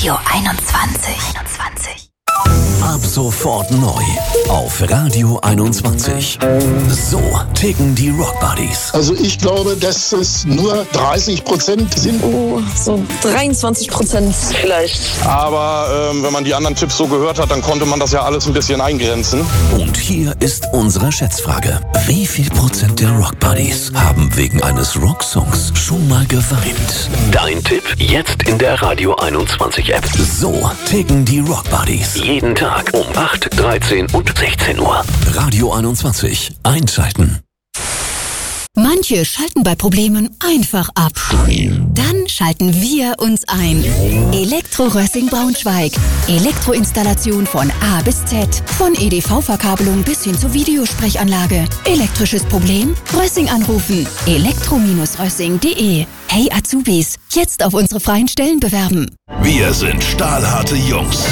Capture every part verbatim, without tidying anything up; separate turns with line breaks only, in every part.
Radio einundzwanzig. einundzwanzig.
Ab sofort neu auf Radio einundzwanzig. So ticken die Rock Buddies.
Also ich glaube, dass es nur dreißig Prozent sind.
Oh, so dreiundzwanzig Prozent vielleicht.
Aber ähm, wenn man die anderen Tipps so gehört hat, dann konnte man das ja alles ein bisschen eingrenzen.
Und hier ist unsere Schätzfrage. Wie viel Prozent der Rock Buddies haben wegen eines Rocksongs schon mal geweint? Dein Tipp jetzt in der Radio einundzwanzig App. So ticken die Rock Buddies. Jeden Tag um acht, dreizehn und sechzehn Uhr. Radio einundzwanzig. Einschalten.
Manche schalten bei Problemen einfach ab. Dann schalten wir uns ein. Elektro Rössing Braunschweig. Elektroinstallation von A bis Z. Von E D V-Verkabelung bis hin zur Videosprechanlage. Elektrisches Problem? Rössing anrufen. elektro Rössing punkt de. Hey Azubis, jetzt auf unsere freien Stellen bewerben.
Wir sind stahlharte Jungs.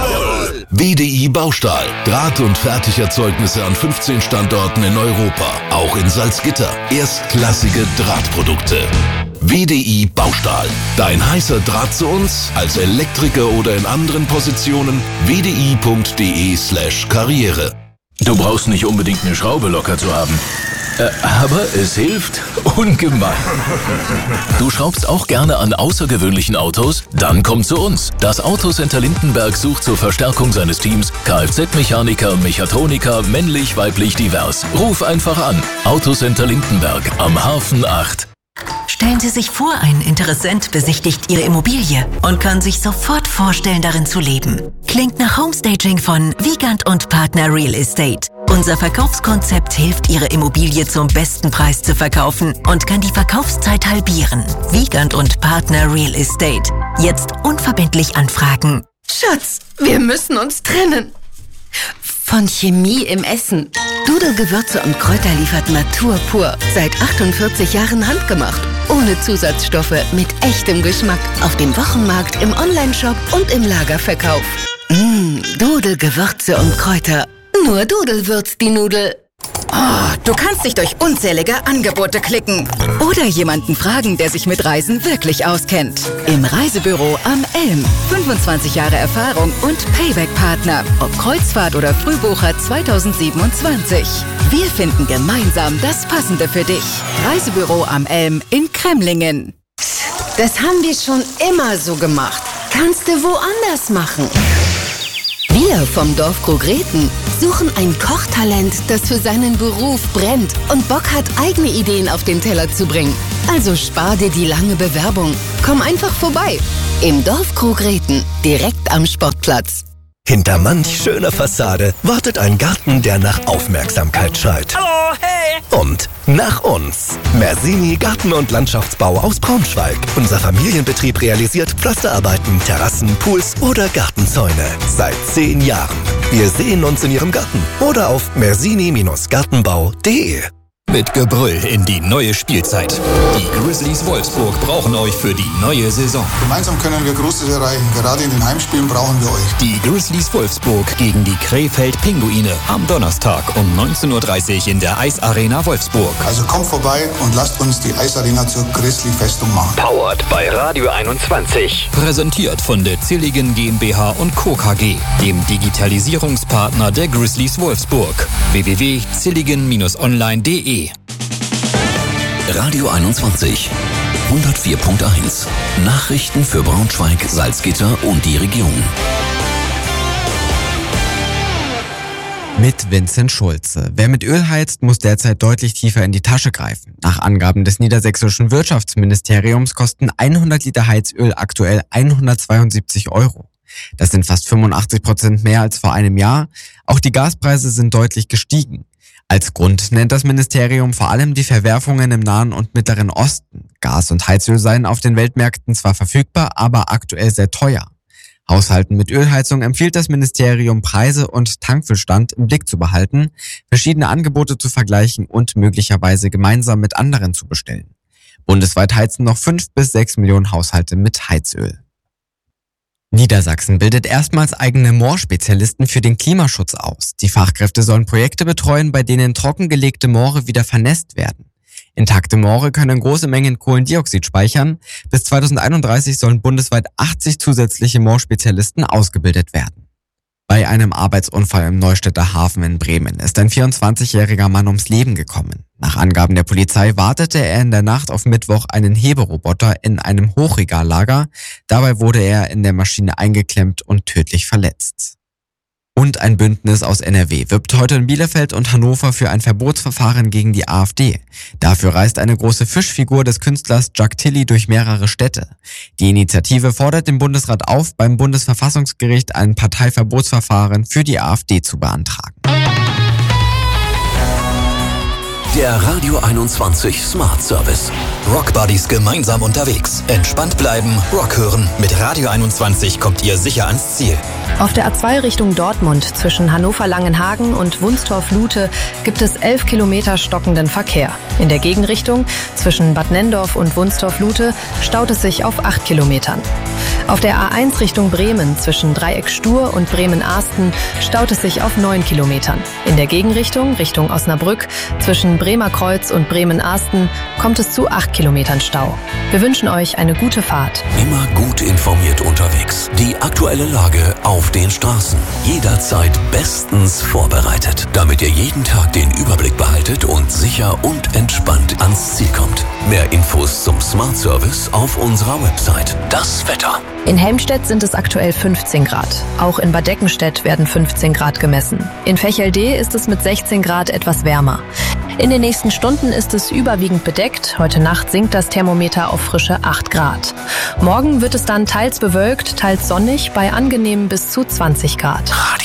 W D I Baustahl. Draht- und Fertigerzeugnisse an fünfzehn Standorten in Europa. Auch in Salzgitter. Erstklassige Drahtprodukte. W D I Baustahl. Dein heißer Draht zu uns? Als Elektriker oder in anderen Positionen? w d i punkt de slash karriere.
Du brauchst nicht unbedingt eine Schraube locker zu haben. Äh, aber es hilft ungemein. Du schraubst auch gerne an außergewöhnlichen Autos? Dann komm zu uns. Das Autocenter Lindenberg sucht zur Verstärkung seines Teams Kfz-Mechaniker, Mechatroniker, männlich, weiblich, divers. Ruf einfach an. Autocenter Lindenberg am Hafen acht.
Stellen Sie sich vor, ein Interessent besichtigt Ihre Immobilie und kann sich sofort vorstellen, darin zu leben. Klingt nach Homestaging von Wiegand und Partner Real Estate. Unser Verkaufskonzept hilft, Ihre Immobilie zum besten Preis zu verkaufen und kann die Verkaufszeit halbieren. Wiegand und Partner Real Estate. Jetzt unverbindlich anfragen.
Schatz, wir müssen uns trennen. Von Chemie im Essen.
Doodle Gewürze und Kräuter liefert Natur pur. Seit achtundvierzig Jahren handgemacht. Ohne Zusatzstoffe, mit echtem Geschmack. Auf dem Wochenmarkt, im Onlineshop und im Lagerverkauf. Mmh, Doodle Gewürze und Kräuter. Nur Doodle würzt die Nudel.
Oh, du kannst dich durch unzählige Angebote klicken.
Oder jemanden fragen, der sich mit Reisen wirklich auskennt. Im Reisebüro am Elm. fünfundzwanzig Jahre Erfahrung und Payback-Partner. Ob Kreuzfahrt oder Frühbucher zweitausendsiebenundzwanzig. Wir finden gemeinsam das Passende für dich. Reisebüro am Elm in Kremlingen.
Das haben wir schon immer so gemacht. Kannst du woanders machen.
Wir vom Dorf Krogreten suchen ein Kochtalent, das für seinen Beruf brennt und Bock hat, eigene Ideen auf den Teller zu bringen. Also spar dir die lange Bewerbung. Komm einfach vorbei. Im Dorf Krogreten, direkt am Sportplatz.
Hinter manch schöner Fassade wartet ein Garten, der nach Aufmerksamkeit schreit.
Hallo, hey!
Und nach uns. Mersini Garten- und Landschaftsbau aus Braunschweig. Unser Familienbetrieb realisiert Pflasterarbeiten, Terrassen, Pools oder Gartenzäune. Seit zehn Jahren. Wir sehen uns in Ihrem Garten oder auf mersini Gartenbau punkt de.
Mit Gebrüll in die neue Spielzeit. Die Grizzlies Wolfsburg brauchen euch für die neue Saison.
Gemeinsam können wir Großes erreichen. Gerade in den Heimspielen brauchen wir euch.
Die Grizzlies Wolfsburg gegen die Krefeld Pinguine am Donnerstag um neunzehn Uhr dreißig in der Eisarena Wolfsburg.
Also kommt vorbei und lasst uns die Eisarena zur Grizzly-Festung machen.
Powered bei Radio einundzwanzig.
Präsentiert von der Zilligen GmbH und Co. K G, dem Digitalisierungspartner der Grizzlies Wolfsburg. w w w punkt zilligen Bindestrich online punkt de.
Radio einundzwanzig. hundertvier Komma eins. Nachrichten für Braunschweig, Salzgitter und die Region.
Mit Vincent Schulze. Wer mit Öl heizt, muss derzeit deutlich tiefer in die Tasche greifen. Nach Angaben des niedersächsischen Wirtschaftsministeriums kosten hundert Liter Heizöl aktuell hundertzweiundsiebzig Euro. Das sind fast fünfundachtzig Prozent mehr als vor einem Jahr. Auch die Gaspreise sind deutlich gestiegen. Als Grund nennt das Ministerium vor allem die Verwerfungen im Nahen und Mittleren Osten. Gas und Heizöl seien auf den Weltmärkten zwar verfügbar, aber aktuell sehr teuer. Haushalten mit Ölheizung empfiehlt das Ministerium, Preise und Tankfüllstand im Blick zu behalten, verschiedene Angebote zu vergleichen und möglicherweise gemeinsam mit anderen zu bestellen. Bundesweit heizen noch fünf bis sechs Millionen Haushalte mit Heizöl. Niedersachsen bildet erstmals eigene Moorspezialisten für den Klimaschutz aus. Die Fachkräfte sollen Projekte betreuen, bei denen trockengelegte Moore wieder vernässt werden. Intakte Moore können große Mengen Kohlendioxid speichern. Bis zweitausendeinunddreißig sollen bundesweit achtzig zusätzliche Moorspezialisten ausgebildet werden. Bei einem Arbeitsunfall im Neustädter Hafen in Bremen ist ein vierundzwanzigjähriger Mann ums Leben gekommen. Nach Angaben der Polizei wartete er in der Nacht auf Mittwoch einen Heberoboter in einem Hochregallager. Dabei wurde er in der Maschine eingeklemmt und tödlich verletzt. Und ein Bündnis aus N R W wirbt heute in Bielefeld und Hannover für ein Verbotsverfahren gegen die AfD. Dafür reist eine große Fischfigur des Künstlers Jack Tilly durch mehrere Städte. Die Initiative fordert den Bundesrat auf, beim Bundesverfassungsgericht ein Parteiverbotsverfahren für die AfD zu beantragen.
Der Radio einundzwanzig Smart Service.
Rockbuddies gemeinsam unterwegs. Entspannt bleiben, Rock hören. Mit Radio einundzwanzig kommt ihr sicher ans Ziel.
Auf der A zwei Richtung Dortmund zwischen Hannover-Langenhagen und Wunstorf-Lute gibt es elf Kilometer stockenden Verkehr. In der Gegenrichtung zwischen Bad Nenndorf und Wunstorf-Lute staut es sich auf acht Kilometern. Auf der A eins Richtung Bremen zwischen Dreieck Stur und Bremen-Ahsten staut es sich auf neun Kilometern. In der Gegenrichtung Richtung Osnabrück zwischen Bremer Kreuz und Bremen-Ahsten kommt es zu acht Kilometern Stau. Wir wünschen euch eine gute Fahrt.
Immer gut informiert unterwegs. Die aktuelle Lage auf den Straßen. Jederzeit bestens vorbereitet, damit ihr jeden Tag den Überblick behaltet und sicher und entspannt ans Ziel kommt. Mehr Infos zum Smart Service auf unserer Website. Das Wetter.
In Helmstedt sind es aktuell fünfzehn Grad. Auch in Bad Deckenstedt werden fünfzehn Grad gemessen. In Vechelde ist es mit sechzehn Grad etwas wärmer. In den nächsten Stunden ist es überwiegend bedeckt. Heute Nacht sinkt das Thermometer auf frische acht Grad. Morgen wird es dann teils bewölkt, teils sonnig bei angenehmen bis zu zwanzig Grad.
Radio